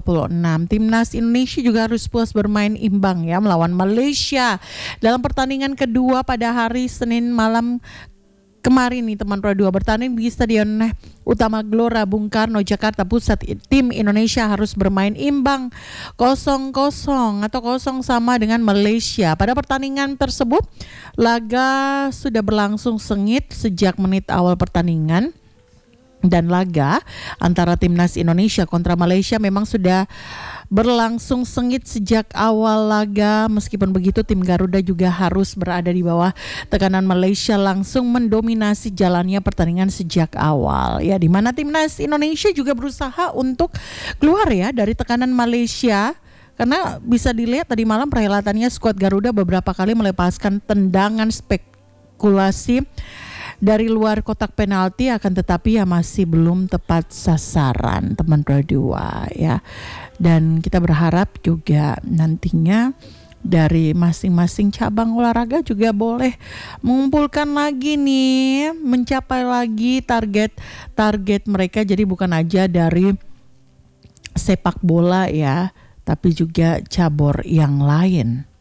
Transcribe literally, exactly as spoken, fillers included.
puluh enam. Timnas Indonesia juga harus puas bermain imbang ya melawan Malaysia dalam pertandingan kedua pada hari Senin malam kemarin nih teman Pro dua, bertanding di Stadion Utama Gelora Bung Karno Jakarta Pusat. Tim Indonesia harus bermain imbang kosong kosong atau kosong sama dengan Malaysia. Pada pertandingan tersebut laga sudah berlangsung sengit sejak menit awal pertandingan. Dan laga antara Timnas Indonesia kontra Malaysia memang sudah berlangsung sengit sejak awal laga. Meskipun begitu, tim Garuda juga harus berada di bawah tekanan Malaysia langsung mendominasi jalannya pertandingan sejak awal. Ya, di mana Timnas Indonesia juga berusaha untuk keluar ya dari tekanan Malaysia. Karena bisa dilihat tadi malam perhelatannya skuad Garuda beberapa kali melepaskan tendangan spekulasi dari luar kotak penalti, akan tetapi ya masih belum tepat sasaran teman Pro dua ya. Dan kita berharap juga nantinya dari masing-masing cabang olahraga juga boleh mengumpulkan lagi nih, mencapai lagi target-target mereka. Jadi bukan aja dari sepak bola ya, tapi juga cabur yang lain.